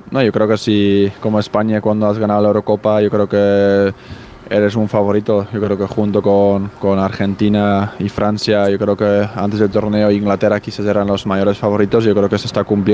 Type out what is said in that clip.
No, yo creo que si, como España, cuando has ganado la Eurocopa, yo creo que eres un favorito. Yo creo que junto con Argentina y Francia, yo creo que antes del torneo Inglaterra quizás eran los mayores favoritos. Yo creo que se está cumpliendo